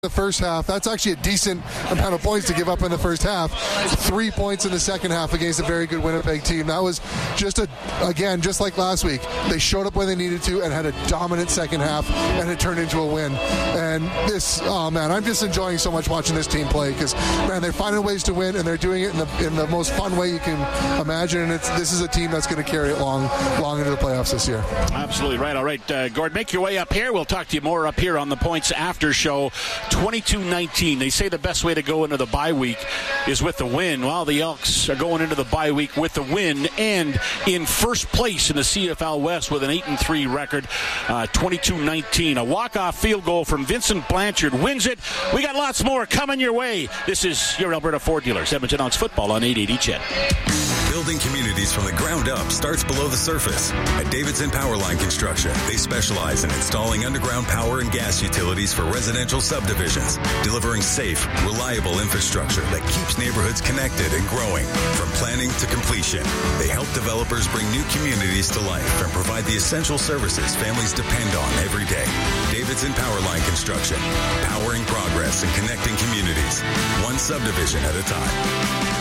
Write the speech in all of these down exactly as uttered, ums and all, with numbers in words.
the first half. That's actually a decent amount of points to give up in the first half. Three points in the second half against a very good Winnipeg team. That was just a, again, just like last week. They showed up when they needed to and had a dominant second half, and it turned into a win. And this, oh man, I'm just enjoying so much watching this team play because, man, they're finding ways to win, and they're doing it in the in the most fun way you can imagine. And it's this is a team that's going to carry it long, long into the playoffs this year. Absolutely right. All right, uh, Gord, make your way up here. We'll talk to you more up here on the Points After Show. twenty-two nineteen. They say the best way to go into the bye week is with the win. Well, the Elks are going into the bye week with the win and in first place in the C F L West with an eight and three record. uh, twenty-two nineteen. A walk-off field goal from Vincent Blanchard wins it. We got lots more coming your way. This is your Alberta Ford Dealers. Edmonton Elks football on eight eighty C H E D. Building communities from the ground up starts below the surface. At Davidson Powerline Construction, they specialize in installing underground power and gas utilities for residential subdivisions, delivering safe, reliable infrastructure that keeps neighborhoods connected and growing. From planning to completion, they help developers bring new communities to life and provide the essential services families depend on every day. Davidson Powerline Construction, powering progress and connecting communities, one subdivision at a time.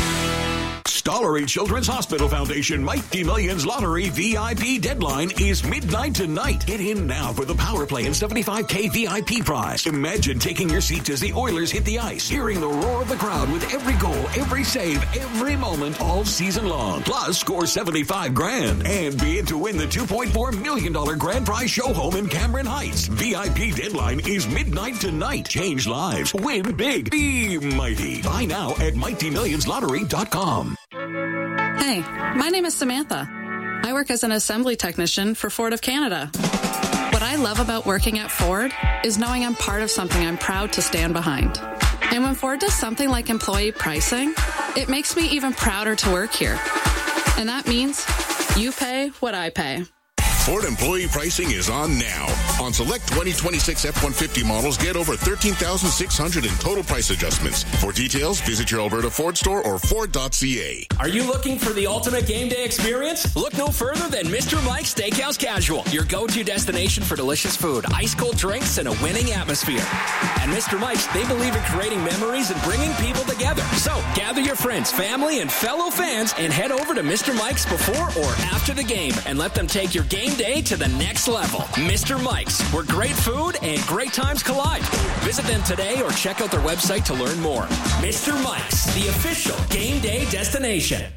Stollery Children's Hospital Foundation Mighty Millions Lottery V I P deadline is midnight tonight. Get in now for the Power Play and seventy-five K V I P prize. Imagine taking your seat as the Oilers hit the ice, hearing the roar of the crowd with every goal, every save, every moment all season long. Plus, score seventy-five grand and be in to win the two point four million dollars grand prize show home in Cameron Heights. V I P deadline is midnight tonight. Change lives. Win big. Be mighty. Buy now at mighty millions lottery dot com. Hey, my name is Samantha. I work as an assembly technician for Ford of Canada. What I love about working at Ford is knowing I'm part of something I'm proud to stand behind. And when Ford does something like employee pricing, it makes me even prouder to work here. And that means you pay what I pay. Ford employee pricing is on now. On select twenty twenty-six F one fifty models, get over thirteen thousand six hundred in total price adjustments. For details, visit your Alberta Ford store or Ford dot C A. Are you looking for the ultimate game day experience? Look no further than Mister Mike's Steakhouse Casual, your go-to destination for delicious food, ice-cold drinks, and a winning atmosphere. At Mister Mike's, they believe in creating memories and bringing people together. So, gather your friends, family, and fellow fans and head over to Mister Mike's before or after the game and let them take your game day to the next level. Mister Mike's, where great food and great times collide. Visit them today or check out their website to learn more. Mister Mike's, the official game day destination.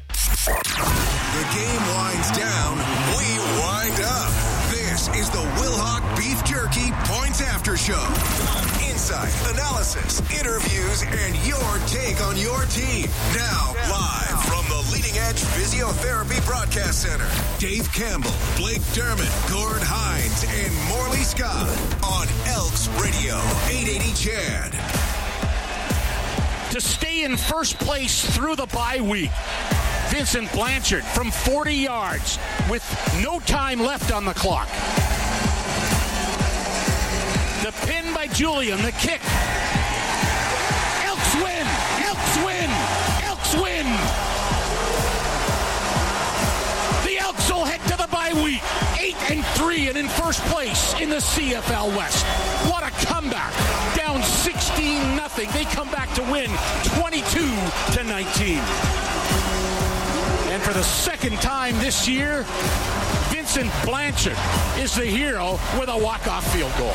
The game winds down, we wind up. This is the Wilhauk Beef Jerky Points After Show. Insight, analysis, interviews, and your take on your team. Now, live from the Leading Edge Physiotherapy Broadcast Center, Dave Campbell, Blake Dermott, Gord Hines, and Morley Scott on Elks Radio, eight eighty C H E D. To stay in first place through the bye week, Vincent Blanchard from forty yards with no time left on the clock. The pin by Julian, the kick. Elks win! Elks win! Elks win! The Elks will head to the bye week, eight and three and in first place in the C F L West. What a comeback! Down sixteen nothing. They come back to win twenty-two to nineteen. And for the second time this year, Vincent Blanchard is the hero with a walk-off field goal.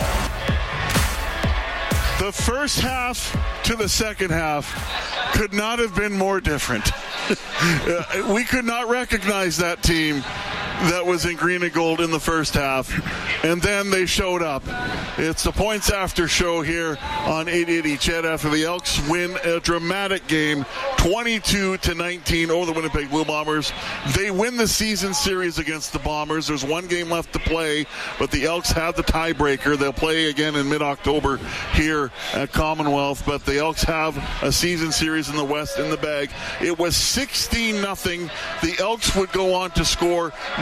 The first half to the second half could not have been more different. We could not recognize that team that was in green and gold in the first half, and then they showed up. It's the Points After Show here on eight eighty C H E D after the Elks win a dramatic game twenty-two to nineteen over the Winnipeg Blue Bombers. They win the season series against the Bombers. There's one game left to play, but the Elks have the tiebreaker. They'll play again in mid-October here at Commonwealth, but the Elks have a season series in the West in the bag. It was sixteen nothing. The Elks would go on to score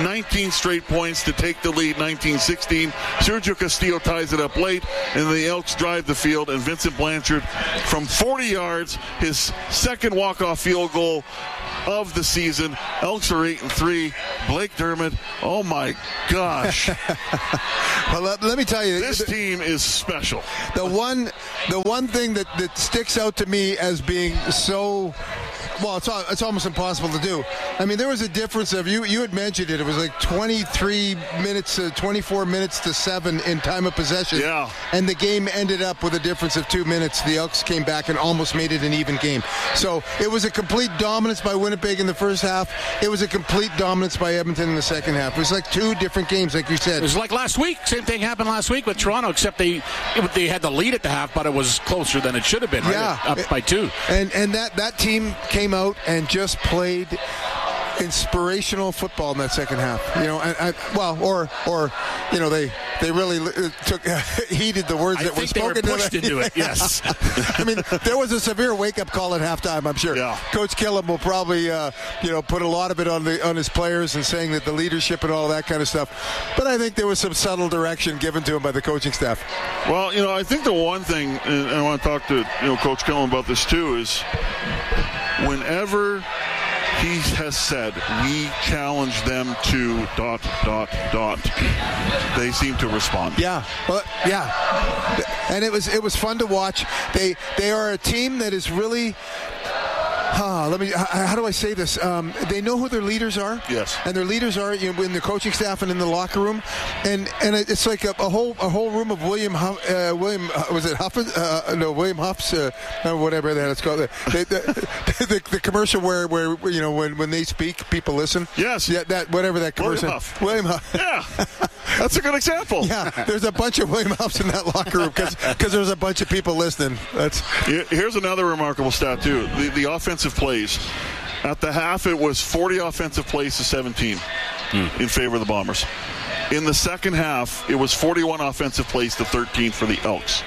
nineteen straight points to take the lead, nineteen sixteen. Sergio Castillo ties it up late, and the Elks drive the field, and Vincent Blanchard from forty yards, his second walk-off field goal of the season. Elks are eight and three. Blake Dermott, oh my gosh. Well, let, let me tell you, this the, team is special. The one, the one thing that, that sticks out to me as being so, well, it's it's almost impossible to do. I mean, there was a difference of, you you had mentioned it, it was like twenty-three minutes, uh, twenty-four minutes to seven in time of possession. Yeah. And the game ended up with a difference of two minutes. The Elks came back and almost made it an even game. So it was a complete dominance by Winnipeg in the first half. It was a complete dominance by Edmonton in the second half. It was like two different games, like you said. It was like last week. Same thing happened last week with Toronto, except they they had the lead at the half, but it was closer than it should have been. Right? Yeah. Up by two. And and that, that team came out and just played inspirational football in that second half. You know, and, and well, or or you know, they they really took uh, heeded the words I that were think they spoken. were pushed to into it. Yes. I mean, there was a severe wake up call at halftime. I'm sure. Yeah. Coach Killam will probably uh, you know put a lot of it on the on his players and saying that the leadership and all that kind of stuff. But I think there was some subtle direction given to him by the coaching staff. Well, you know, I think the one thing, and I want to talk to you know Coach Killam about this too, is whenever he has said we challenge them to dot dot dot, they seem to respond. Yeah, well, yeah, and it was it was fun to watch. They they are a team that is really. Huh, let me. How do I say this? Um, they know who their leaders are. Yes. And their leaders are you know, in the coaching staff and in the locker room, and and it's like a, a whole a whole room of William Huff, uh, William uh, was it Huff? Uh, no, William Huff's uh, whatever that it's called. The, the, the, the commercial where, where you know when, when they speak, people listen. Yes. Yeah. That whatever that commercial. William Huff. William Huff. Yeah. That's a good example. Yeah. There's a bunch of William Huffs in that locker room because because there's a bunch of people listening. That's. Here's another remarkable stat too. The, the offensive plays. At the half, it was forty offensive plays to seventeen mm. in favor of the Bombers. In the second half, it was forty-one offensive plays to thirteen for the Elks.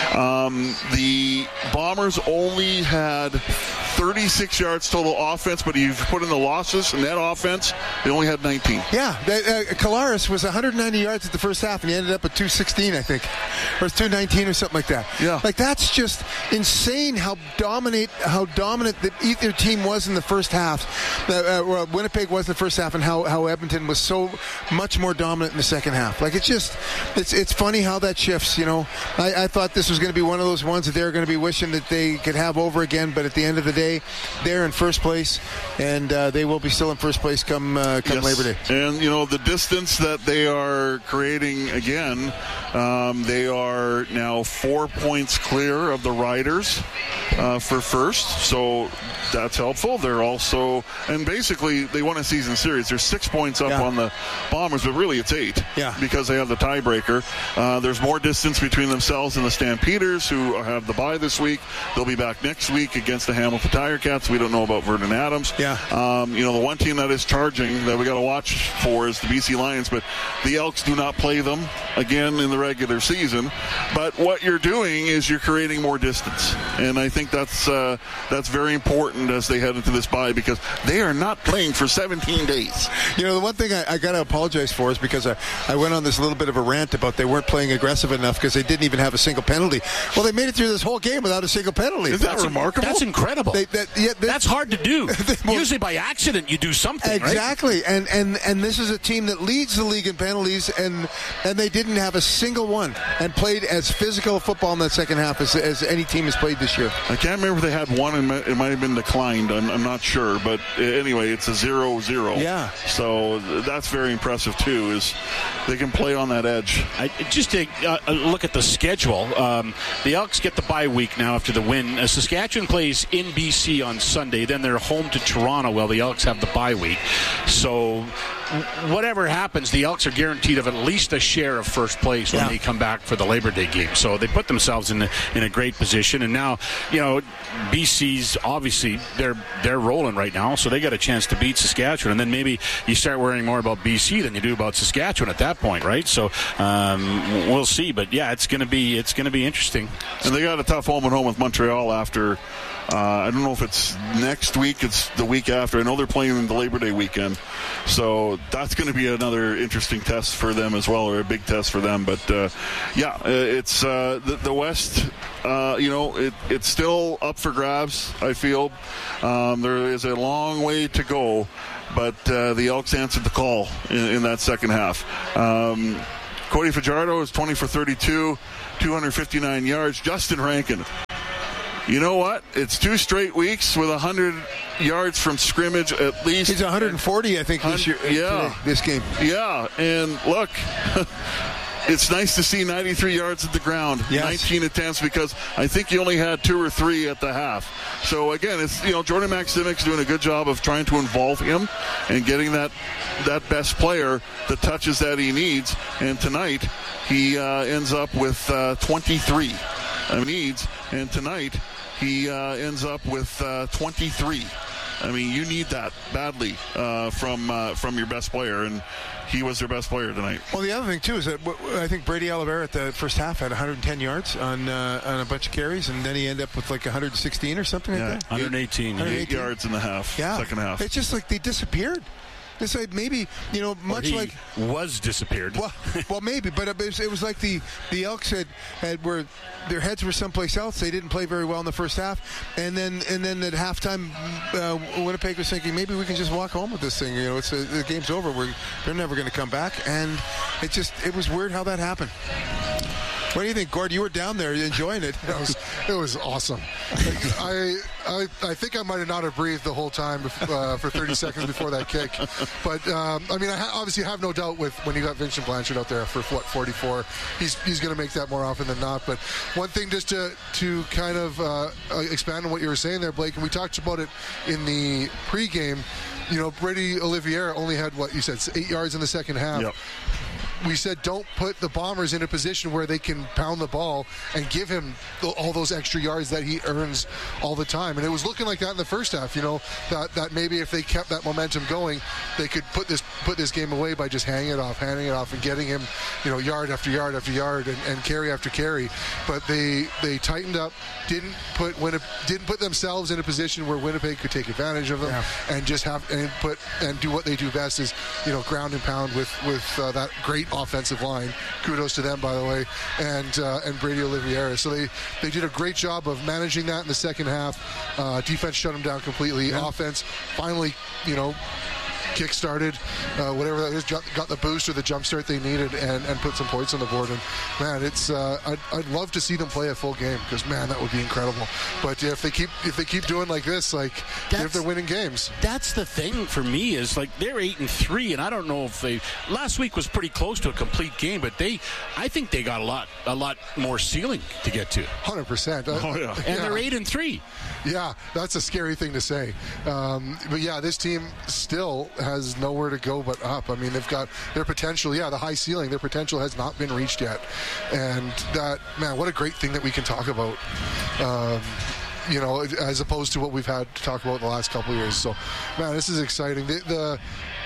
Um, the Bombers only had thirty-six yards total offense, but if you put in the losses and that offense, they only had nineteen. Yeah, uh, Kalaris was one hundred ninety yards at the first half, and he ended up at two sixteen, I think, or two nineteen or something like that. Yeah, like that's just insane how dominate how dominant the, either team was in the first half. Uh, uh, well, Winnipeg was in the first half, and how, how Edmonton was so much more dominant in the second half. Like it's just, it's it's funny how that shifts. You know, I, I thought this was going to be one of those ones that they were going to be wishing that they could have over again, but at the end of the day, they're in first place, and uh, they will be still in first place come uh, come yes. Labor Day. And you know the distance that they are creating again, um, they are now four points clear of the Riders uh, for first, so that's helpful. They're also, and basically they won a season series. They're six points up yeah. on the Bombers, but really it's eight. Yeah. Because they have the tiebreaker. Uh, there's more distance between themselves and the Stampeders, who have the bye this week. They'll be back next week against the Hamilton Tiger Cats. We don't know about Vernon Adams. Yeah. Um, you know, the one team that is charging that we got to watch for is the B C Lions, but the Elks do not play them again in the regular season. But what you're doing is you're creating more distance, and I think that's uh, that's very important as they head into this bye because they are not playing for seventeen days. You know, the one thing I, I got to apologize for is because I, I went on this little bit of a rant about they weren't playing aggressive enough because they didn't even have a single penalty. Well, they made it through this whole game without a single penalty. Is that remarkable? That's incredible. They, that, yeah, they, that's hard to do. well, Usually by accident you do something, exactly. Right? And, and and this is a team that leads the league in penalties, and and they didn't have a single one and played as physical football in that second half as, as any team has played this year. I can't remember if they had one and it might have been declined. I'm, I'm not sure. But anyway, it's a zero zero. Yeah. So that's very impressive, too, is they can play on that edge. I, just to uh, look at the schedule, um, the Elks get the bye week now after the win. Uh, Saskatchewan plays in B C on Sunday. Then they're home to Toronto while the Elks have the bye week. So whatever happens, the Elks are guaranteed of at least a share of first place when yeah. they come back for the Labor Day game. So they put themselves in a, in a great position. And now, you know, B C's obviously they're they're rolling right now, so they got a chance to beat Saskatchewan. And then maybe you start worrying more about B C than you do about Saskatchewan at that point, right? So um, we'll see. But yeah, it's gonna be it's gonna be interesting. And they got a tough home and home with Montreal after. Uh, I don't know if it's next week, it's the week after. I know they're playing in the Labor Day weekend. So so that's going to be another interesting test for them as well, or a big test for them. But uh, yeah, it's uh, the, the West. Uh, you know, it, it's still up for grabs. I feel um, there is a long way to go, but uh, the Elks answered the call in, in that second half. Um, Cody Fajardo is twenty for thirty-two, two hundred fifty-nine yards. Justin Rankin. You know what? It's two straight weeks with one hundred yards from scrimmage at least. He's one hundred forty, I think, this year. Yeah. Today, this game. Yeah, and look, it's nice to see ninety-three yards at the ground, yes. nineteen attempts, because I think he only had two or three at the half. So again, it's, you know, Jordan Maximic's doing a good job of trying to involve him and getting that that best player the touches that he needs. And tonight, he uh, ends up with uh, twenty-three uh, needs, and tonight he uh, ends up with uh, twenty-three. I mean, you need that badly uh, from uh, from your best player, and he was their best player tonight. Well, the other thing, too, is that I think Brady Oliveira at the first half had one hundred ten yards on uh, on a bunch of carries, and then he ended up with like one hundred sixteen or something yeah. like that. one hundred eighteen. one hundred eighteen. Eight yards in the half, yeah. second half. It's just like they disappeared. It's like maybe, you know, much he like was disappeared. Well, well, maybe, but it was, it was like the the Elks had, had were their heads were someplace else. They didn't play very well in the first half, and then and then at halftime, uh, Winnipeg was thinking maybe we can just walk home with this thing. You know, it's a, the game's over. We're they're never going to come back, and it just it was weird how that happened. What do you think, Gord? You were down there enjoying it. It was, it was awesome. Like, I, I I think I might have not have breathed the whole time uh, for thirty seconds before that kick. But, um, I mean, I ha- obviously have no doubt with when you got Vincent Blanchard out there for, what, forty-four, he's he's going to make that more often than not. But one thing just to, to kind of uh, expand on what you were saying there, Blake, and we talked about it in the pregame, you know, Brady Oliveira only had, what you said, eight yards in the second half. Yep. We said don't put the Bombers in a position where they can pound the ball and give him all those extra yards that he earns all the time. And it was looking like that in the first half, you know, that, that maybe if they kept that momentum going, they could put this put this game away by just hanging it off, handing it off, and getting him, you know, yard after yard after yard and, and carry after carry. But they they tightened up, didn't put Winnipeg, didn't put themselves in a position where Winnipeg could take advantage of them yeah. and just have and put and do what they do best is, you know, ground and pound with with uh, that great offensive line. Kudos to them, by the way, and uh, and Brady Oliveira. So they, they did a great job of managing that in the second half. Uh, defense shut them down completely. Yeah. Offense finally, you know, kick-started, uh, whatever that is, got the boost or the jump start they needed and, and put some points on the board. And, man, it's uh, I'd, I'd love to see them play a full game because, man, that would be incredible. But if they keep if they keep doing like this, like, if they're winning games. That's the thing for me is, like, they're eight and three, and I don't know if they – last week was pretty close to a complete game, but they – I think they got a lot a lot more ceiling to get to. one hundred percent. Oh, yeah. And yeah. they're eight and three. Yeah, that's a scary thing to say. Um, but, yeah, this team still – has nowhere to go but up. I mean, they've got their potential, yeah, the high ceiling, their potential has not been reached yet. And that, man, what a great thing that we can talk about, um, you know, as opposed to what we've had to talk about the last couple of years. So, man, this is exciting. The, the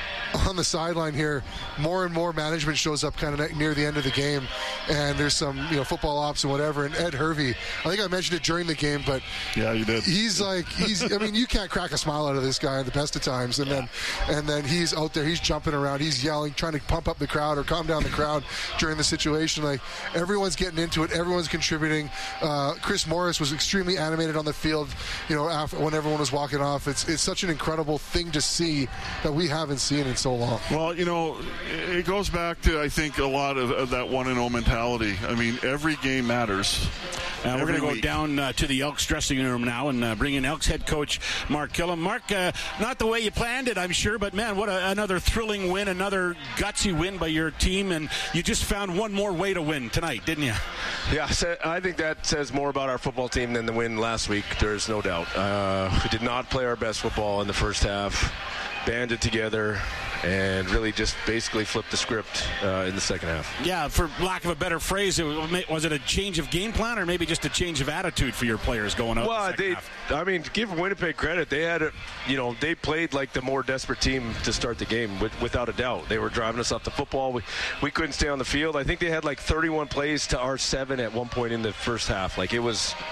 on the sideline here, more and more management shows up kind of near the end of the game, and there's some, you know, football ops and whatever. And Ed Hervey, I think I mentioned it during the game, but yeah, you did. He's like, he's. I mean, you can't crack a smile out of this guy at the best of times. And yeah. then, and then he's out there, he's jumping around, he's yelling, trying to pump up the crowd or calm down the crowd during the situation. Like, everyone's getting into it, everyone's contributing. Uh, Chris Morris was extremely animated on the field, you know, after, when everyone was walking off. It's it's such an incredible thing to see that we haven't seen in so long. Well, you know, it goes back to, I think, a lot of, of that one and oh mentality. I mean, every game matters. Uh, we're going to go week. down uh, to the Elks dressing room now and uh, bring in Elks head coach Mark Killam. Mark, uh, not the way you planned it, I'm sure, but man, what a, another thrilling win, another gutsy win by your team, and you just found one more way to win tonight, didn't you? Yeah, I think that says more about our football team than the win last week. There's no doubt. Uh, we did not play our best football in the first half, banded together, and really just basically flipped the script uh, in the second half. Yeah, for lack of a better phrase, it was, was it a change of game plan or maybe just a change of attitude for your players going out? Well, the they, half? I mean, give Winnipeg credit. They had, a, you know, they played like the more desperate team to start the game, with, without a doubt. They were driving us off the football. We, we couldn't stay on the field. I think they had like thirty-one plays to our seven at one point in the first half. Like, it was...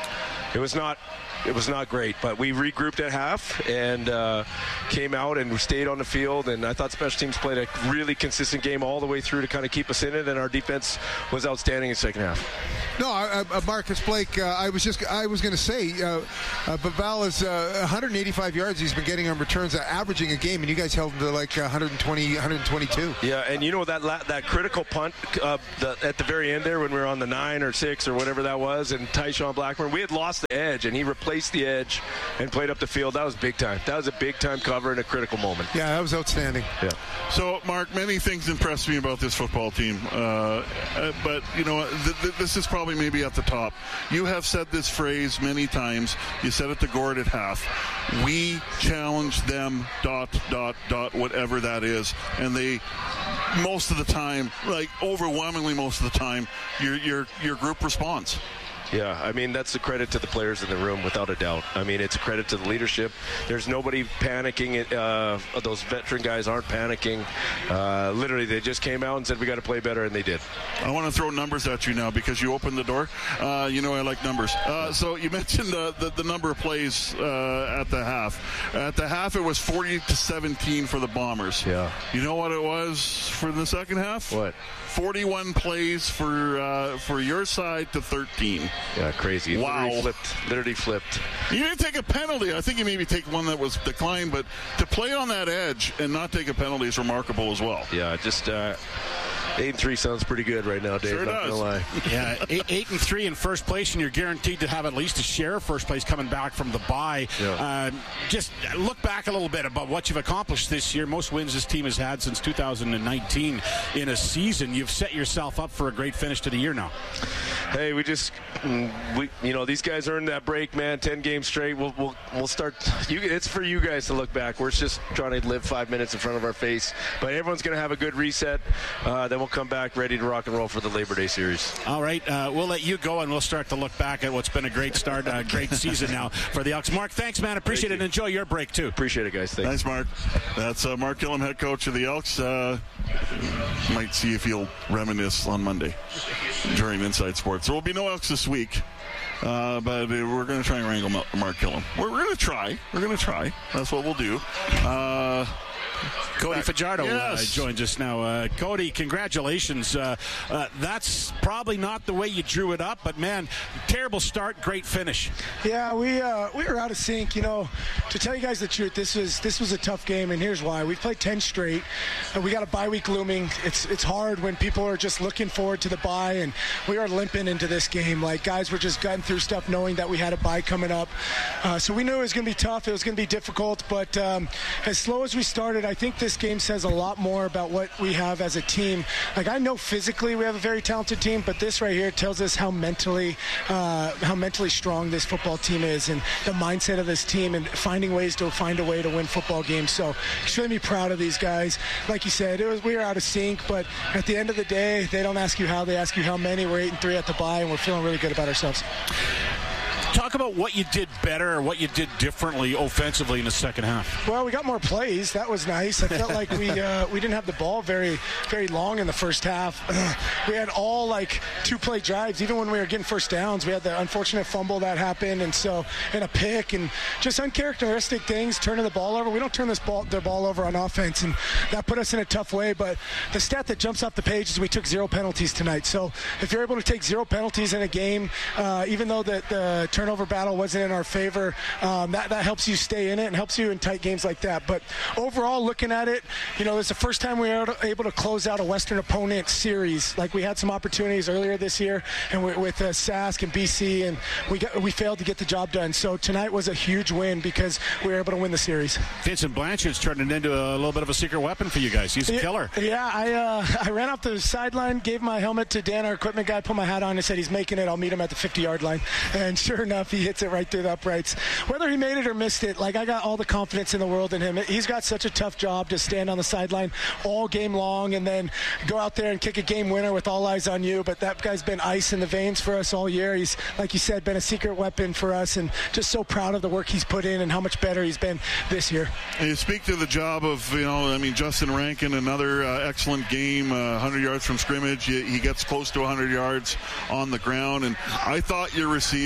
it was not it was not great. But we regrouped at half and uh, came out and we stayed on the field. And I thought special teams played a really consistent game all the way through to kind of keep us in it. And our defense was outstanding in the second half. No, uh, uh, Marcus Blake. Uh, I was just I was going to say, uh, uh, Baval is uh, one hundred eighty-five yards he's been getting on returns, uh, averaging a game, and you guys held him to like one hundred twenty, one twenty-two. Yeah, and you know that la- that critical punt uh, the, at the very end there when we were on the nine or six or whatever that was, and Tyshawn Blackburn, we had lost the edge, and he replaced the edge and played up the field. That was big time. That was a big time cover in a critical moment. Yeah, that was outstanding. Yeah. So, Mark, many things impressed me about this football team, uh, uh, but you know, th- th- this is probably maybe at the top. You have said this phrase many times. You said it to Gord at half. We challenge them, dot, dot, dot, whatever that is. And they, most of the time, like overwhelmingly most of the time, your your your group responds. Yeah, I mean, that's a credit to the players in the room, without a doubt. I mean, it's a credit to the leadership. There's nobody panicking. Uh, those veteran guys aren't panicking. Uh, literally, they just came out and said, we got to play better, and they did. I want to throw numbers at you now because you opened the door. Uh, you know I like numbers. Uh, so you mentioned uh, the, the number of plays uh, at the half. At the half, it was forty to seventeen for the Bombers. Yeah. You know what it was for the second half? What? forty-one plays for uh, for your side to thirteen. Yeah, crazy. Wow. Literally flipped. Literally flipped. You didn't take a penalty. I think you maybe take one that was declined, but to play on that edge and not take a penalty is remarkable as well. Yeah, just uh, eight and three sounds pretty good right now, Dave. Sure not does. gonna lie. Yeah, eight, eight and three in first place, and you're guaranteed to have at least a share of first place coming back from the bye. Yeah. Uh, just look back a little bit about what you've accomplished this year. Most wins this team has had since two thousand nineteen in a season. You've set yourself up for a great finish to the year now. Hey, we just, we, you know, these guys earned that break, man. Ten games straight. We'll, we'll, we'll start. You, it's for you guys to look back. We're just trying to live five minutes in front of our face. But everyone's going to have a good reset. Uh, then we'll come back ready to rock and roll for the Labor Day series. All right, uh, we'll let you go, and we'll start to look back at what's been a great start, a great season now for the Elks. Mark, thanks, man. Appreciate Thank it. you. Enjoy your break too. Appreciate it, guys. Thanks. Thanks, Mark. That's uh, Mark Gillum, head coach of the Elks. Uh, might see if he'll reminisce on Monday during Inside Sports. There will be no Elks this week, uh, but we're going to try and wrangle Mark Gillum. We're, we're going to try. We're going to try. That's what we'll do. Uh, Cody Fajardo yes. uh, joins us now. Uh, Cody, congratulations. Uh, uh, that's probably not the way you drew it up, but man, terrible start, great finish. Yeah, we uh, we were out of sync. You know, to tell you guys the truth, this was this was a tough game, and here's why. We've played ten straight, and we got a bye week looming. It's it's hard when people are just looking forward to the bye, and we are limping into this game. Like, guys were just gutting through stuff knowing that we had a bye coming up. Uh, so we knew it was going to be tough. It was going to be difficult, but um, as slow as we started, I think this game says a lot more about what we have as a team. Like, I know physically we have a very talented team, but this right here tells us how mentally uh, how mentally strong this football team is, and the mindset of this team, and finding ways to find a way to win football games. So extremely proud of these guys. Like you said, it was we were out of sync, but at the end of the day, they don't ask you how, they ask you how many. We're eight and three at the bye, and we're feeling really good about ourselves. Talk about what you did better or what you did differently offensively in the second half. Well, we got more plays. That was nice. I felt like we uh, we didn't have the ball very very long in the first half. We had all like two play drives. Even when we were getting first downs, we had the unfortunate fumble that happened, and so and a pick, and just uncharacteristic things, turning the ball over. We don't turn this ball the ball over on offense, and that put us in a tough way. But the stat that jumps off the page is we took zero penalties tonight. So if you're able to take zero penalties in a game, uh, even though the, the turnover battle wasn't in our favor, um, that, that helps you stay in it and helps you in tight games like that. But overall, looking at it, you know, it's the first time we were able to close out a Western opponent series. Like, we had some opportunities earlier this year, and we, with uh, Sask and B C, and we got, we failed to get the job done. So tonight was a huge win because we were able to win the series. Vincent Blanchard's turned it into a little bit of a secret weapon for you guys. He's a yeah, killer. Yeah, I uh, I ran off the sideline, gave my helmet to Dan, our equipment guy, put my hat on, and said he's making it. I'll meet him at the fifty-yard line. And sure enough, he hits it right through the uprights. Whether he made it or missed it, like, I got all the confidence in the world in him. He's got such a tough job to stand on the sideline all game long and then go out there and kick a game winner with all eyes on you. But that guy's been ice in the veins for us all year. He's, like you said, been a secret weapon for us, and just so proud of the work he's put in and how much better he's been this year. And you speak to the job of, you know, I mean, Justin Rankin, another uh, excellent game, uh, one hundred yards from scrimmage. He, he gets close to one hundred yards on the ground, and I thought your receivers did an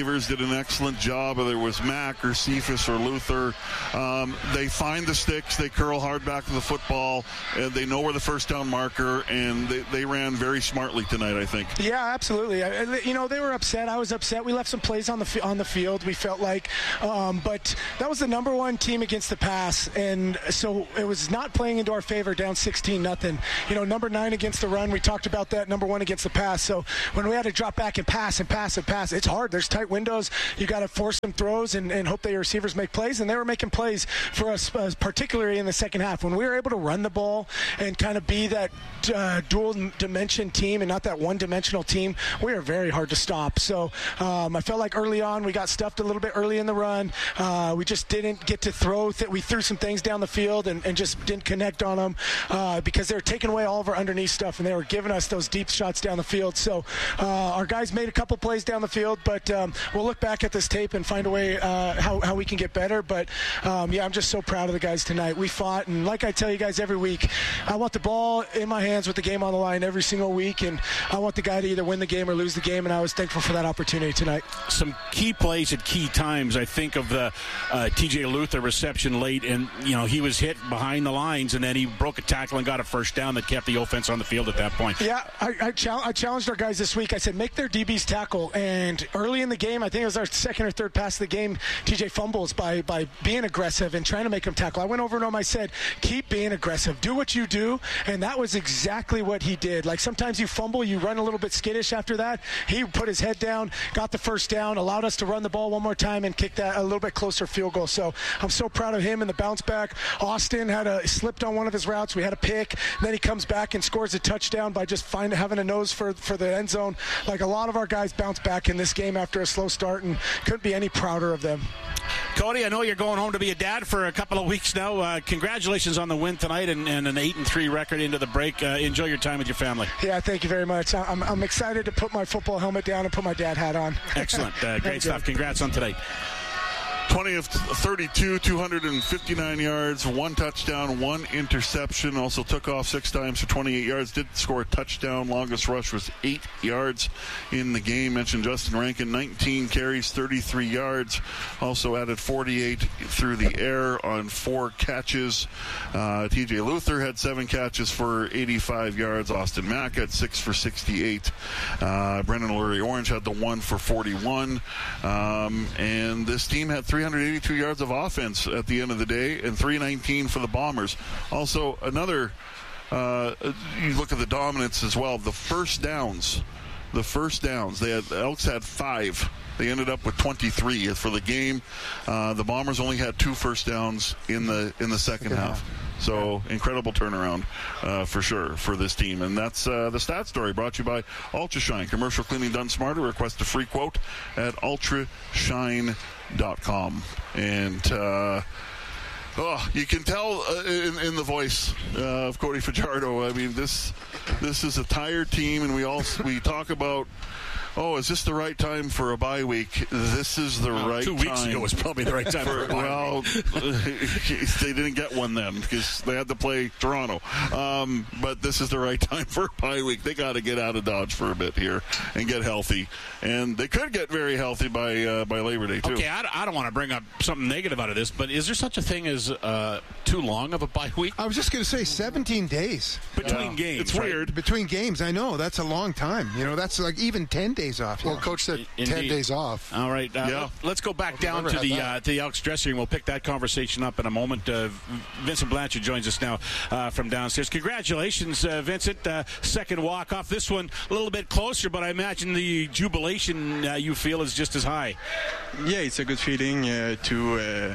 an excellent job, whether it was Mac or Cephas or Luther. Um, they find the sticks, they curl hard back to the football, and they know where the first down marker, and they, they ran very smartly tonight, I think. Yeah, absolutely. I, you know, they were upset. I was upset. We left some plays on the on the field, we felt like. Um, but that was the number one team against the pass, and so it was not playing into our favor, down sixteen nothing. You know, number nine against the run, we talked about that, number one against the pass. So when we had to drop back and pass and pass and pass, it's hard. There's tight windows. You got to force some throws and, and hope that your receivers make plays, and they were making plays for us, uh, particularly in the second half. When we were able to run the ball and kind of be that uh, dual dimension team and not that one-dimensional team, we are very hard to stop. So um, I felt like early on we got stuffed a little bit early in the run. Uh, we just didn't get to throw. Th- we threw some things down the field and, and just didn't connect on them uh, because they were taking away all of our underneath stuff, and they were giving us those deep shots down the field. So uh, our guys made a couple plays down the field, but um, we'll look back at this tape and find a way uh, how, how we can get better. But um, yeah, I'm just so proud of the guys tonight. We fought, and like I tell you guys every week, I want the ball in my hands with the game on the line every single week, and I want the guy to either win the game or lose the game, and I was thankful for that opportunity tonight. Some key plays at key times. I think of the uh, T J Luther reception late, and you know he was hit behind the lines, and then he broke a tackle and got a first down that kept the offense on the field at that point. Yeah, I, I, chal- I challenged our guys this week. I said, make their D Bs tackle, and early in the game, I think it was our second or third pass of the game, T J fumbles by, by being aggressive and trying to make him tackle. I went over to him, I said, keep being aggressive. Do what you do, and that was exactly what he did. Like sometimes you fumble, you run a little bit skittish after that. He put his head down, got the first down, allowed us to run the ball one more time and kick that a little bit closer field goal. So I'm so proud of him and the bounce back. Austin had a slipped on one of his routes. We had a pick. Then he comes back and scores a touchdown by just find, having a nose for, for the end zone. Like a lot of our guys bounced back in this game after a slow start, and couldn't be any prouder of them. Cody, I know you're going home to be a dad for a couple of weeks now. Uh, congratulations on the win tonight and, and an eight and three record into the break. Uh, enjoy your time with your family. Yeah, thank you very much. I'm, I'm excited to put my football helmet down and put my dad hat on. Excellent. Uh, great stuff. Congrats on tonight. twenty of thirty-two, two hundred fifty-nine yards, one touchdown, one interception. Also took off six times for twenty-eight yards. Did score a touchdown. Longest rush was eight yards in the game. Mentioned Justin Rankin, nineteen carries, thirty-three yards. Also added forty-eight through the air on four catches. Uh, T J Luther had seven catches for eighty-five yards. Austin Mack had six for sixty-eight. Uh, Brendan Lurie-Orange had the one for forty-one. Um, and this team had three hundred eighty-two yards of offense at the end of the day, and three nineteen for the Bombers. Also, another, uh, you look at the dominance as well. The first downs, the first downs, they had, the Elks had five. They ended up with twenty-three for the game. Uh, the Bombers only had two first downs in the in the second half. So incredible turnaround uh, for sure for this team. And that's uh, the stat story brought to you by UltraShine. Commercial cleaning done smarter. Request a free quote at ultra shine dot com. And uh, oh, you can tell uh, in, in the voice uh, of Cody Fajardo. I mean, this this is a tired team, and we all we talk about, oh, is this the right time for a bye week? This is the uh, right two time. Two weeks ago was probably the right time for, for a bye well, week. Well, they didn't get one then because they had to play Toronto. Um, but this is the right time for a bye week. They got to get out of Dodge for a bit here and get healthy. And they could get very healthy by uh, by Labor Day, too. Okay, I, I don't want to bring up something negative out of this, but is there such a thing as uh, too long of a bye week? I was just going to say seventeen days. Between yeah. games. It's right? weird. Between games, I know. That's a long time. You know, that's like even ten days off. Well, know. Coach said Indeed. ten days off. All right. Uh, yeah. Let's go back down to the uh, to the Elks dressing room. We'll pick that conversation up in a moment. Uh, Vincent Blanchard joins us now uh, from downstairs. Congratulations, uh, Vincent. Uh, second walk-off. This one a little bit closer, but I imagine the jubilation uh, you feel is just as high. Yeah, it's a good feeling uh, to uh,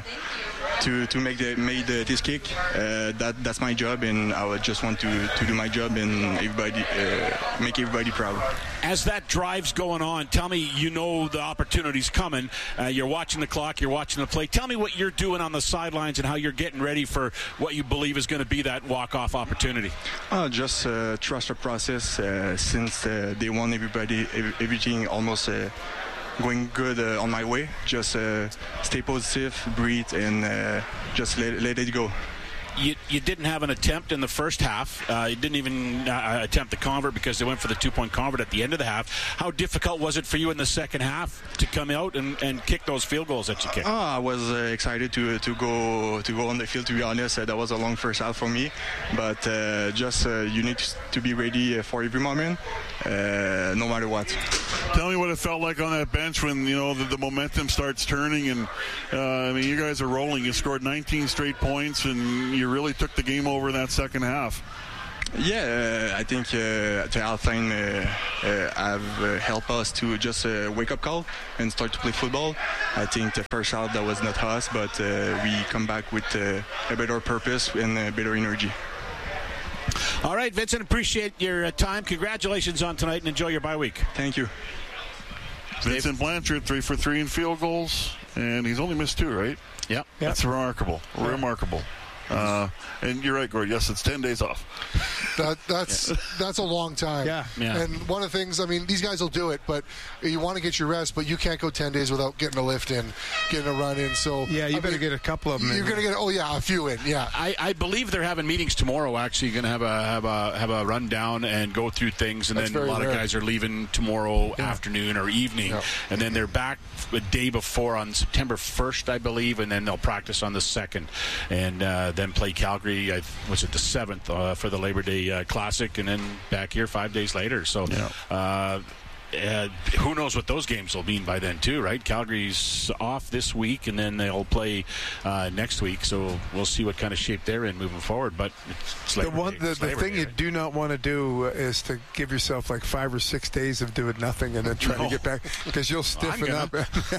to to make the made the, this kick. Uh, that that's my job, and I would just want to, to do my job and everybody uh, make everybody proud. As that drive's going on, tell me, you know the opportunity's coming. Uh, you're watching the clock, you're watching the play. Tell me what you're doing on the sidelines and how you're getting ready for what you believe is going to be that walk-off opportunity. Uh, just uh, trust the process. Uh, since uh, they want everybody, everything almost uh, going good uh, on my way. Just uh, stay positive, breathe, and uh, just let, let it go. you you didn't have an attempt in the first half. Uh, you didn't even uh, attempt the convert because they went for the two-point convert at the end of the half. How difficult was it for you in the second half to come out and, and kick those field goals that you kicked? Oh, I was uh, excited to to go to go on the field. To be honest, uh, that was a long first half for me, but uh, just uh, you need to be ready for every moment, uh, no matter what. Tell me what it felt like on that bench when you know the, the momentum starts turning, and uh, I mean you guys are rolling. You scored nineteen straight points, and you really took the game over in that second half. Yeah, uh, I think uh, the halftime uh, uh, have uh, helped us to just uh, wake up call and start to play football. I think the first half that was not us, but uh, we come back with uh, a better purpose and a better energy. All right, Vincent, appreciate your uh, time. Congratulations on tonight, and enjoy your bye week. Thank you. Vincent Blanchard, three for three in field goals, and he's only missed two, right? Yep. Yep. That's remarkable. Yeah. Remarkable. Uh, and you're right, Gord. Yes, it's ten days off. That, that's yeah. that's a long time. Yeah. yeah. And one of the things, I mean, these guys will do it, but you want to get your rest, but you can't go ten days without getting a lift in, getting a run in. So yeah, you I better mean, get a couple of them. You're going to get, oh yeah, a few in. Yeah. I, I believe they're having meetings tomorrow. Actually, going to have a have a have a rundown and go through things, and that's then a lot rare. of guys are leaving tomorrow yeah. afternoon or evening, yeah. and then they're back a day before on September first, I believe, and then they'll practice on the second, and uh, then play Calgary. I, was it the seventh uh, for the Labor Day uh, Classic, and then back here five days later. So yeah. uh, uh, who knows what those games will mean by then too, right? Calgary's off this week, and then they'll play uh, next week. So we'll see what kind of shape they're in moving forward. But it's the Labor one, Day. the, It's the Labor thing Day, you right? do not want to do is to give yourself like five or six days of doing nothing and then try No. to get back because you'll stiffen I'm up.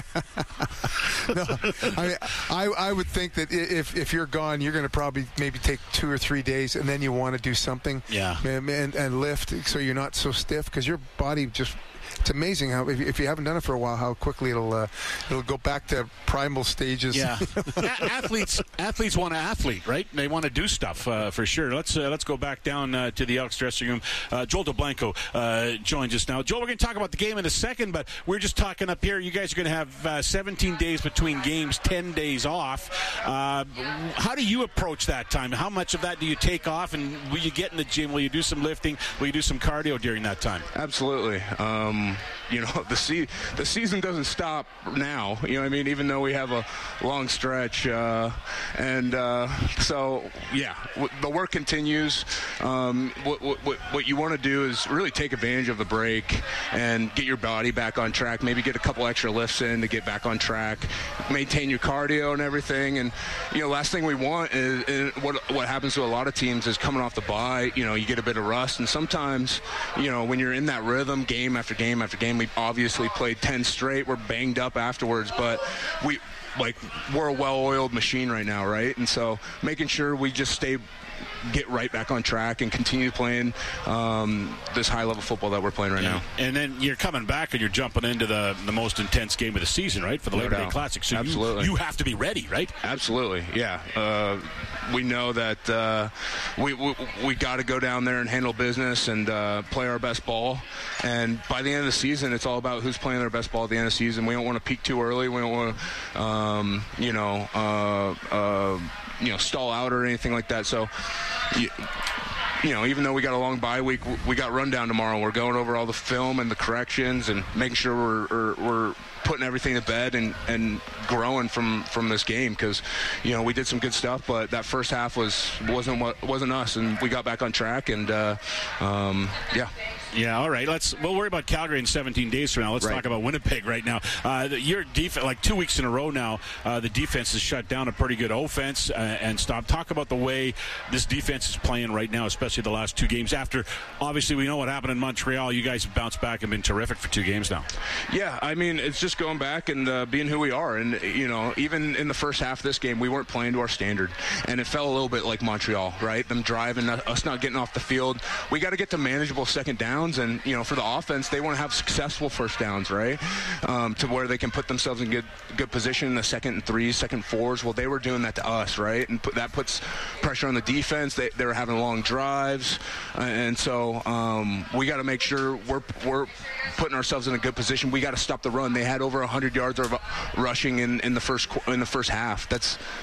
No, I mean, I I would think that if if you're gone, you're going to probably maybe take two or three days, and then you want to do something, Yeah. and and, and lift so you're not so stiff because your body just. It's amazing how if, if you haven't done it for a while, how quickly it'll uh, it'll go back to primal stages. Yeah, a- athletes athletes want to athlete, right? They want to do stuff uh, for sure. Let's uh, let's go back down uh, to the Elks dressing room. Uh, Joel DeBlanco uh, joins us now. Joel, we're going to talk about the game in a second, but we're just talking up here. You guys are going to have uh, seventeen days between games, ten days off. Uh, how do you approach that time? How much of that do you take off? And will you get in the gym? Will you do some lifting? Will you do some cardio during that time? Absolutely. Um, you know, the se- the season doesn't stop now. You know what I mean? Even though we have a long stretch. Uh, and uh, so, yeah, w- the work continues. Um, what, what, what you want to do is really take advantage of the break and get your body back on track. Maybe get a couple extra lifts in to get back on track. Maintain your cardio and everything. And, you know, last thing we want is, is what, what happens to a lot of teams is coming off the bye, you know, you get a bit of rust. And sometimes, you know, when you're in that rhythm, game after game after game, we obviously played ten straight. We're banged up afterwards, but we like we're a well-oiled machine right now, right? And so making sure we just stay get right back on track and continue playing um, this high-level football that we're playing right yeah. now. And then you're coming back and you're jumping into the the most intense game of the season, right, for the No Labor Day doubt. Classic. So Absolutely. You, you have to be ready, right? Absolutely, yeah. Uh, we know that uh, we we, we got to go down there and handle business and uh, play our best ball. And by the end of the season, it's all about who's playing their best ball at the end of the season. We don't want to peak too early. We don't want to, um, you know, uh, uh, you know, stall out or anything like that. So, you, you know, even though we got a long bye week, we got rundown tomorrow. We're going over all the film and the corrections and making sure we're we're, we're putting everything to bed and, and growing from, from this game because, you know, we did some good stuff, but that first half was wasn't what wasn't us, and we got back on track. And uh, um, yeah. Yeah, all right. Let's. We'll worry about Calgary in seventeen days from now. Let's Right. talk about Winnipeg right now. Uh, the, your defense, like two weeks in a row now, uh, the defense has shut down a pretty good offense uh, and stopped. Talk about the way this defense is playing right now, especially the last two games. After, obviously, we know what happened in Montreal. You guys have bounced back and been terrific for two games now. Yeah, I mean, it's just going back and uh, being who we are. And, you know, even in the first half of this game, we weren't playing to our standard. And it felt a little bit like Montreal, right? Them driving, us not getting off the field. We got to get to manageable second downs. And, you know, for the offense, they want to have successful first downs, right? Um, to where they can put themselves in good good position in the second and threes, second fours. Well, they were doing that to us, right? And put, that puts pressure on the defense. They, they were having long drives. Uh, and so um, we got to make sure we're, we're putting ourselves in a good position. We got to stop the run. They had over one hundred yards of rushing in, in the first in the first half. That's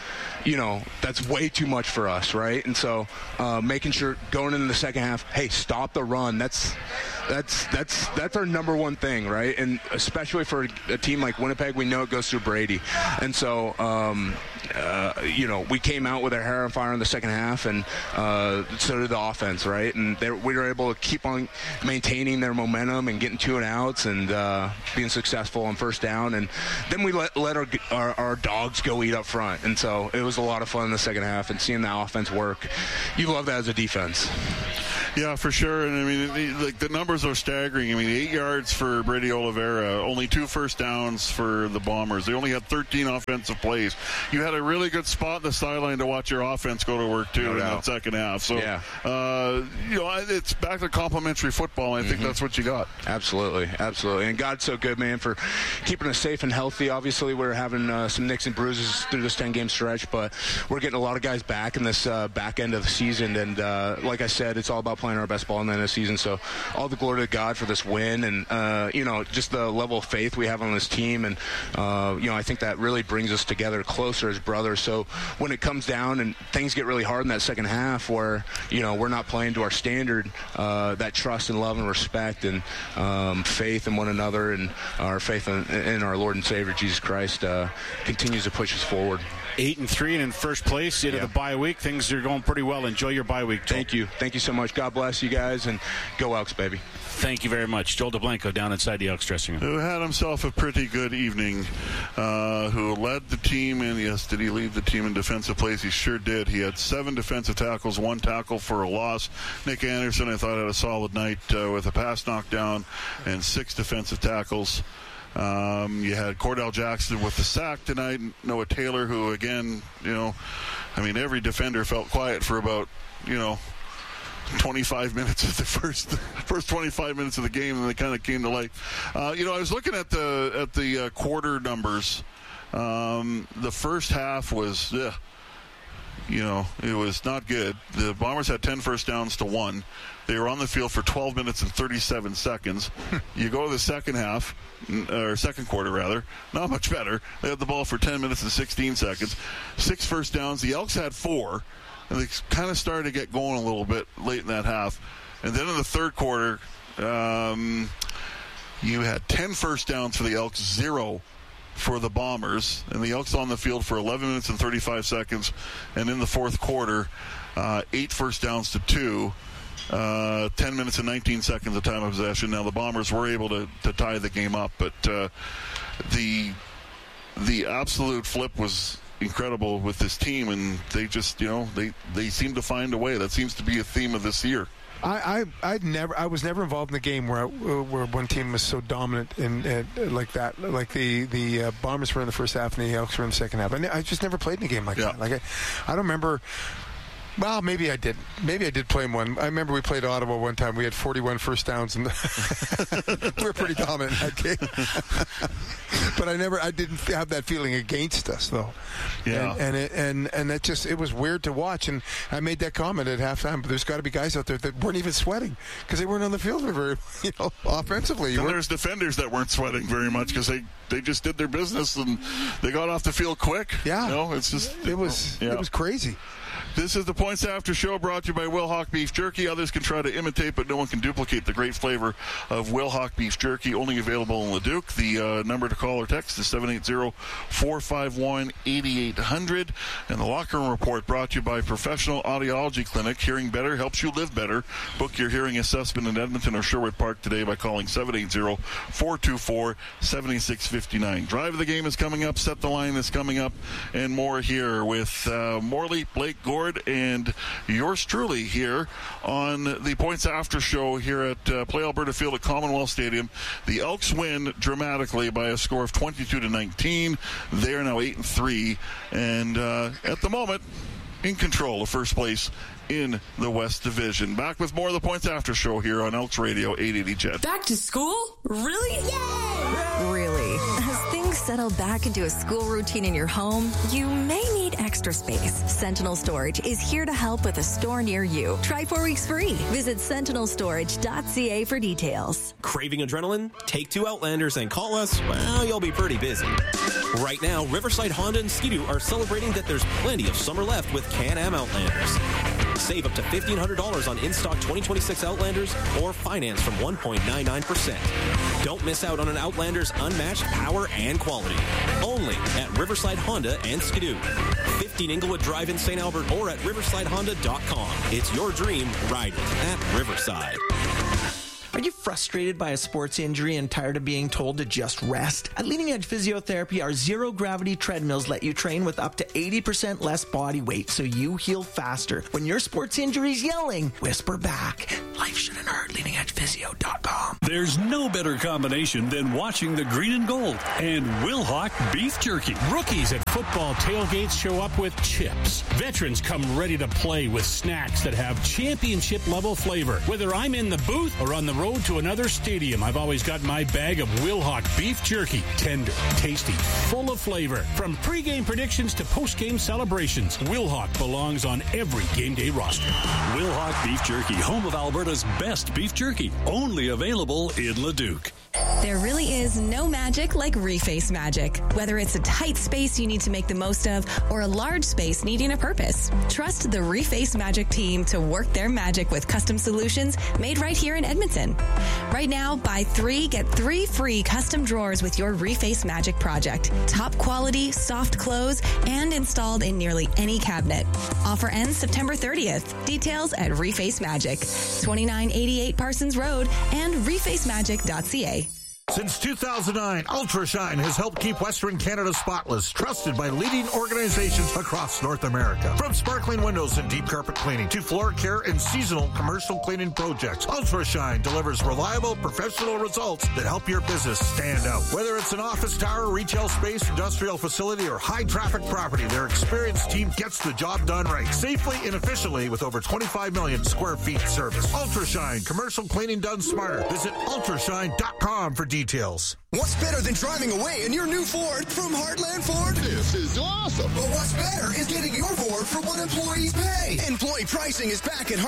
you know, that's way too much for us, right? And so uh, making sure going into the second half, hey, stop the run. That's that's that's that's our number one thing, right? And especially for a team like Winnipeg, we know it goes through Brady. And so, um, uh, you know, we came out with our hair on fire in the second half, and uh, so did the offense, right? And they, we were able to keep on maintaining their momentum and getting two and outs and uh, being successful on first down. And then we let let our, our our dogs go eat up front. And so it was a lot of fun in the second half, and seeing that offense work. You love that as a defense. Yeah, for sure. And I mean, the, like the numbers are staggering. I mean, eight yards for Brady Oliveira, only two first downs for the Bombers. They only had thirteen offensive plays. You had a really good spot in the sideline to watch your offense go to work too no in doubt. that second half. So, yeah. uh, you know, it's back to complimentary football. And I think mm-hmm. that's what you got. Absolutely, absolutely. And God's so good, man, for keeping us safe and healthy. Obviously, we're having uh, some nicks and bruises through this ten-game stretch, but we're getting a lot of guys back in this uh, back end of the season. And uh, like I said, it's all about playing our best ball in the end of the season. So all the glory to God for this win, and uh, you know, just the level of faith we have on this team. And uh, you know, I think that really brings us together closer as brothers. So when it comes down and things get really hard in that second half, where you know we're not playing to our standard, uh, that trust and love and respect and um, faith in one another and our faith in, in our Lord and Savior Jesus Christ uh, continues to push us forward. Eight and three and in first place into yeah. the bye week. Things are going pretty well. Enjoy your bye week, Joel. Thank you. Thank you so much. God bless you guys, and go Elks, baby. Thank you very much. Joel DeBlanco down inside the Elks dressing room. Who had himself a pretty good evening, uh, who led the team in, yes, did he lead the team in defensive plays? He sure did. He had seven defensive tackles, one tackle for a loss. Nick Anderson, I thought, had a solid night uh, with a pass knockdown and six defensive tackles. Um, you had Cordell Jackson with the sack tonight. Noah Taylor, who, again, you know, I mean, every defender felt quiet for about, you know, twenty-five minutes of the first first twenty-five minutes of the game, and they kind of came to light. Uh, you know, I was looking at the at the uh, quarter numbers. Um, the first half was, ugh, you know, it was not good. The Bombers had ten first downs to one. They were on the field for twelve minutes and thirty-seven seconds. You go to the second half, or second quarter rather, not much better. They had the ball for ten minutes and sixteen seconds. Six first downs. The Elks had four, and they kind of started to get going a little bit late in that half. And then in the third quarter, um, you had ten first downs for the Elks, zero for the Bombers. And the Elks on the field for eleven minutes and thirty-five seconds. And in the fourth quarter, uh, eight first downs to two. Uh, ten minutes and nineteen seconds of time of possession. Now the Bombers were able to, to tie the game up, but uh, the the absolute flip was incredible with this team, and they just, you know, they, they seem to find a way. That seems to be a theme of this year. I, I I'd never I was never involved in the game where where one team was so dominant and, and like that. Like the the uh, Bombers were in the first half and the Elks were in the second half. I, I just never played in a game like yeah. that. Like I, I don't remember. Well, maybe I did. Maybe I did play in one. I remember we played Ottawa one time. We had forty-one first downs, and we were pretty dominant in that game. But I never, I didn't have that feeling against us, though. Yeah. And and it, and and that just, it was weird to watch. And I made that comment at halftime. But there's got to be guys out there that weren't even sweating because they weren't on the field very, you know, offensively. And there's defenders that weren't sweating very much because they, they just did their business and they got off the field quick. Yeah. You know, it's just it was yeah. it was crazy. This is the Points After Show, brought to you by Wilhauk Beef Jerky. Others can try to imitate, but no one can duplicate the great flavor of Wilhauk Beef Jerky, only available in Leduc. The uh, number to call or text is seven eight zero, four five one, eight eight zero zero. And the Locker Room Report, brought to you by Professional Audiology Clinic. Hearing better helps you live better. Book your hearing assessment in Edmonton or Sherwood Park today by calling seven eight zero, four two four, seven six five nine. Drive of the Game is coming up. Set the Line is coming up. And more here with uh, Morley, Blake Gord, and yours truly here on the Points After Show here at uh, Play Alberta Field at Commonwealth Stadium. The Elks win dramatically by a score of twenty-two to nineteen. They are now eight and three, and uh, at the moment in control of first place in the West Division. Back with more of the Points After Show here on Elks Radio eight eighty C H E D. Back to school? Really? Yay! Really? As things settled back into a school routine in your home, you may need extra space. Sentinel Storage is here to help with a store near you. Try four weeks free. Visit sentinel storage dot c a for details. Craving adrenaline? Take two Outlanders and call us. Well, you'll be pretty busy. Right now, Riverside Honda and Ski-Doo are celebrating that there's plenty of summer left with Can-Am Outlanders. Save up to fifteen hundred dollars on in-stock twenty twenty-six Outlanders or finance from one point nine nine percent. Don't miss out on an Outlander's unmatched power and quality. Only at Riverside Honda and Ski-Doo. fifteen Inglewood Drive in Saint Albert or at riverside honda dot com. It's your dream. Ride it at Riverside. Are you frustrated by a sports injury and tired of being told to just rest? At Leading Edge Physiotherapy, our zero-gravity treadmills let you train with up to eighty percent less body weight so you heal faster. When your sports injury's yelling, whisper back. Life shouldn't hurt. leading edge physio dot com. There's no better combination than watching the green and gold and Wilhauk beef jerky. Rookies at football tailgates show up with chips. Veterans come ready to play with snacks that have championship-level flavor. Whether I'm in the booth or on the road to another stadium, I've always got my bag of Wilhauk beef jerky. Tender, tasty, full of flavor. From pregame predictions to postgame celebrations, Wilhauk belongs on every game day roster. Wilhauk beef jerky, home of Alberta's best beef jerky. Only available in Leduc. There really is no magic like Reface Magic. Whether it's a tight space you need to make the most of or a large space needing a purpose, trust the Reface Magic team to work their magic with custom solutions made right here in Edmonton. Right now, buy three, get three free custom drawers with your Reface Magic project. Top quality, soft close, and installed in nearly any cabinet. Offer ends September thirtieth. Details at Reface Magic, twenty-nine eighty-eight Parsons Road and reface magic dot c a. Since two thousand nine, UltraShine has helped keep Western Canada spotless, trusted by leading organizations across North America. From sparkling windows and deep carpet cleaning to floor care and seasonal commercial cleaning projects, UltraShine delivers reliable, professional results that help your business stand out. Whether it's an office tower, retail space, industrial facility, or high-traffic property, their experienced team gets the job done right, safely and efficiently with over twenty-five million square feet service. UltraShine, commercial cleaning done smarter. Visit ultrashine dot com for details. Details. What's better than driving away in your new Ford from Heartland Ford? This is awesome. But what's better is getting your Ford for what employees pay. Employee pricing is back at Heartland.